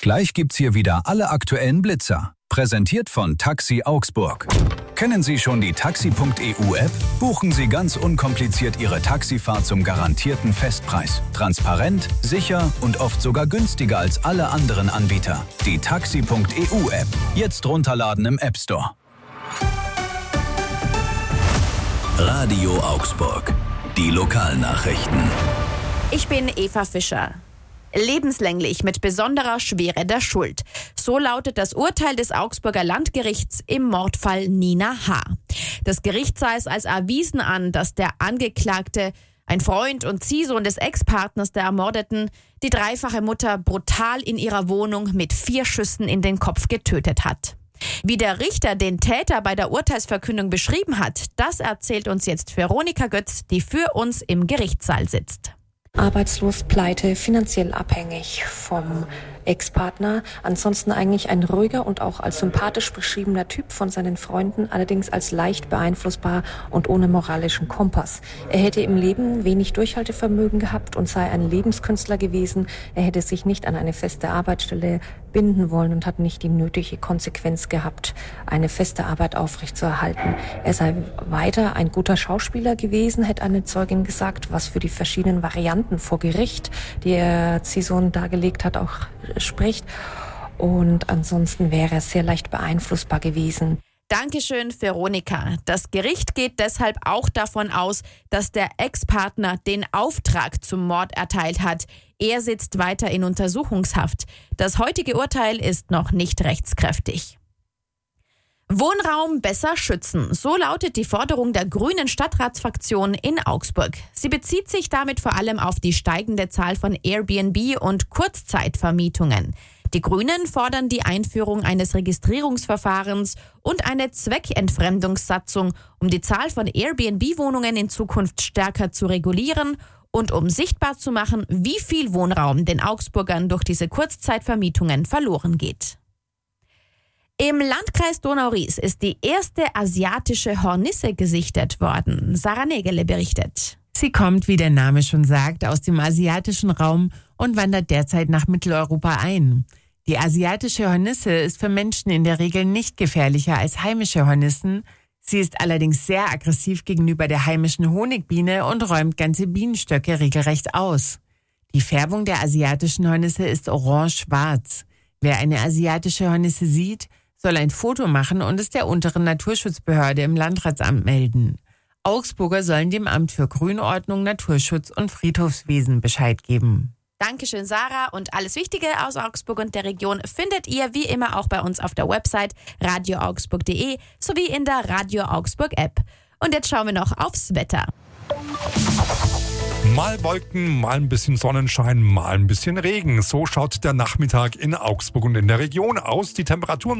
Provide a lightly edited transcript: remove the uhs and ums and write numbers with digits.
Gleich gibt's hier wieder alle aktuellen Blitzer. Präsentiert von Taxi Augsburg. Kennen Sie schon die Taxi.eu-App? Buchen Sie ganz unkompliziert Ihre Taxifahrt zum garantierten Festpreis. Transparent, sicher und oft sogar günstiger als alle anderen Anbieter. Die Taxi.eu-App. Jetzt runterladen im App Store. Radio Augsburg. Die Lokalnachrichten. Ich bin Eva Fischer. Lebenslänglich mit besonderer Schwere der Schuld. So lautet das Urteil des Augsburger Landgerichts im Mordfall Nina H. Das Gericht sah es als erwiesen an, dass der Angeklagte, ein Freund und Ziehsohn des Ex-Partners der Ermordeten, die dreifache Mutter brutal in ihrer Wohnung mit 4 Schüssen in den Kopf getötet hat. Wie der Richter den Täter bei der Urteilsverkündung beschrieben hat, das erzählt uns jetzt Veronika Götz, die für uns im Gerichtssaal sitzt. Arbeitslos, pleite, finanziell abhängig vom Ex-Partner. Ansonsten eigentlich ein ruhiger und auch als sympathisch beschriebener Typ von seinen Freunden, allerdings als leicht beeinflussbar und ohne moralischen Kompass. Er hätte im Leben wenig Durchhaltevermögen gehabt und sei ein Lebenskünstler gewesen. Er hätte sich nicht an eine feste Arbeitsstelle binden wollen und hat nicht die nötige Konsequenz gehabt, eine feste Arbeit aufrechtzuerhalten. Er sei weiter ein guter Schauspieler gewesen, hätte eine Zeugin gesagt, was für die verschiedenen Varianten vor Gericht, die er Ziehsohn dargelegt hat, auch spricht. Und ansonsten wäre er sehr leicht beeinflussbar gewesen. Dankeschön, Veronika. Das Gericht geht deshalb auch davon aus, dass der Ex-Partner den Auftrag zum Mord erteilt hat. Er sitzt weiter in Untersuchungshaft. Das heutige Urteil ist noch nicht rechtskräftig. Wohnraum besser schützen. So lautet die Forderung der grünen Stadtratsfraktion in Augsburg. Sie bezieht sich damit vor allem auf die steigende Zahl von Airbnb- und Kurzzeitvermietungen. Die Grünen fordern die Einführung eines Registrierungsverfahrens und eine Zweckentfremdungssatzung, um die Zahl von Airbnb-Wohnungen in Zukunft stärker zu regulieren und um sichtbar zu machen, wie viel Wohnraum den Augsburgern durch diese Kurzzeitvermietungen verloren geht. Im Landkreis Donau-Ries ist die erste asiatische Hornisse gesichtet worden. Sarah Nägele berichtet. Sie kommt, wie der Name schon sagt, aus dem asiatischen Raum und wandert derzeit nach Mitteleuropa ein. Die asiatische Hornisse ist für Menschen in der Regel nicht gefährlicher als heimische Hornissen. Sie ist allerdings sehr aggressiv gegenüber der heimischen Honigbiene und räumt ganze Bienenstöcke regelrecht aus. Die Färbung der asiatischen Hornisse ist orange-schwarz. Wer eine asiatische Hornisse sieht, soll ein Foto machen und es der unteren Naturschutzbehörde im Landratsamt melden. Augsburger sollen dem Amt für Grünordnung, Naturschutz und Friedhofswesen Bescheid geben. Dankeschön, Sarah. Und alles Wichtige aus Augsburg und der Region findet ihr wie immer auch bei uns auf der Website radioaugsburg.de sowie in der Radio Augsburg App. Und jetzt schauen wir noch aufs Wetter. Mal Wolken, mal ein bisschen Sonnenschein, mal ein bisschen Regen. So schaut der Nachmittag in Augsburg und in der Region aus. Die Temperaturen